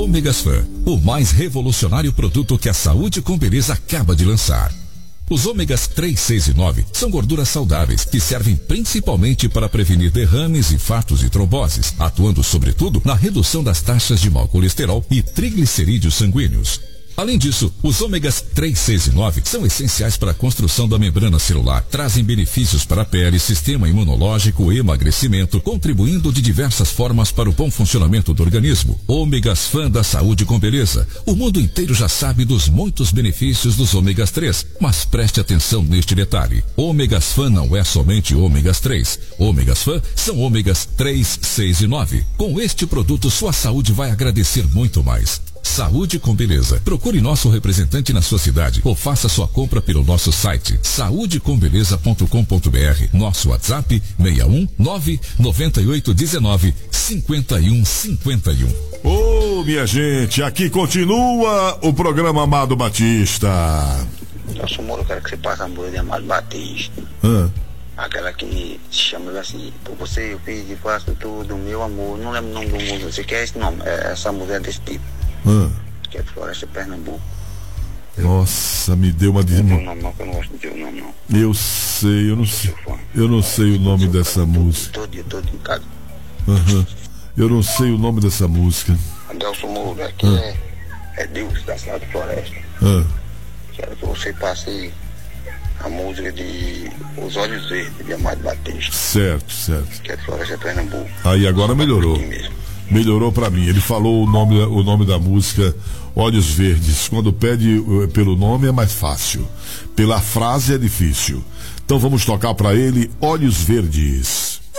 Ômegas Fan, o mais revolucionário produto que a Saúde com Beleza acaba de lançar. Os ômegas 3, 6 e 9 são gorduras saudáveis que servem principalmente para prevenir derrames, infartos e tromboses, atuando sobretudo na redução das taxas de mau colesterol e triglicerídeos sanguíneos. Além disso, os ômegas 3, 6 e 9 são essenciais para a construção da membrana celular, trazem benefícios para a pele, sistema imunológico e emagrecimento, contribuindo de diversas formas para o bom funcionamento do organismo. Ômegas Fan da Saúde com Beleza. O mundo inteiro já sabe dos muitos benefícios dos ômegas 3, mas preste atenção neste detalhe. Ômegas Fan não é somente ômegas 3. Ômegas Fan são ômegas 3, 6 e 9. Com este produto, sua saúde vai agradecer muito mais. Saúde com Beleza. Procure nosso representante na sua cidade ou faça sua compra pelo nosso site saudecombeleza.com.br. Nosso WhatsApp 61 99819 5151. Ô, minha gente, aqui continua o programa Amado Batista. Eu sou Moro, quero que você passe a música de Amado Batista. Aquela que chama assim, por você eu fiz e faço tudo, meu amor. Não lembro o nome do músico. Você quer esse nome? Essa música é desse tipo. Que é de Floresta, Pernambuco. Nossa, me deu uma Não tem o nome não, que eu não gosto de dizer o nome não. Eu não sei o nome dessa música. Todo dia em casa. Eu não sei o nome dessa música. Adelson Moura, aqui é Deus da cidade de Floresta. Quero que você passe a música de Os Olhos Verdes, de Amado Batista. Certo. Que é de Floresta, Pernambuco. Aí agora melhorou. Melhorou pra mim. Ele falou o nome da música Olhos Verdes. Quando pede pelo nome é mais fácil. Pela frase é difícil. Então vamos tocar pra ele Olhos Verdes.